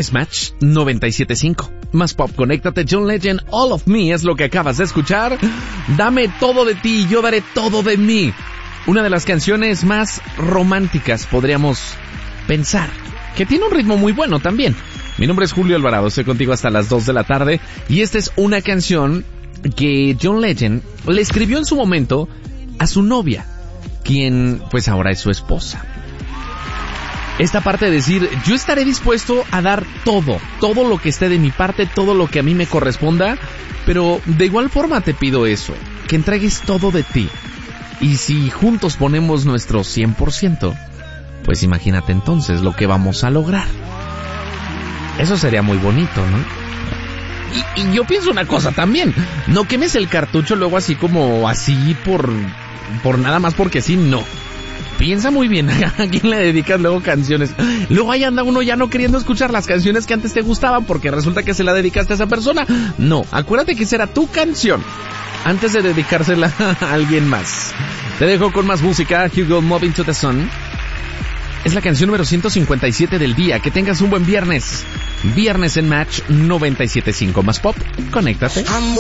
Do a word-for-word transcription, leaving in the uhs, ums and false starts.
es Match noventa y siete punto cinco. Más pop, conéctate. John Legend, All of Me es lo que acabas de escuchar. Dame todo de ti, yo daré todo de mí. Una de las canciones más románticas, podríamos pensar, que tiene un ritmo muy bueno también. Mi nombre es Julio Alvarado, estoy contigo hasta las dos de la tarde y esta es una canción que John Legend le escribió en su momento a su novia, quien pues ahora es su esposa. Esta parte de decir, yo estaré dispuesto a dar todo, todo lo que esté de mi parte, todo lo que a mí me corresponda, pero de igual forma te pido eso, que entregues todo de ti. Y si juntos ponemos nuestro cien por ciento, pues imagínate entonces lo que vamos a lograr. Eso sería muy bonito, ¿no? Y, y yo pienso una cosa también, no quemes el cartucho luego así como así por, por nada más porque sí, no. Piensa muy bien a quién le dedicas luego canciones. Luego ahí anda uno ya no queriendo escuchar las canciones que antes te gustaban porque resulta que se la dedicaste a esa persona. No, acuérdate que esa era tu canción antes de dedicársela a alguien más. Te dejo con más música. Hugo, Moving to the Sun. Es la canción número ciento cincuenta y siete del día. Que tengas un buen viernes. Viernes en Match noventa y siete punto cinco. Más pop, conéctate.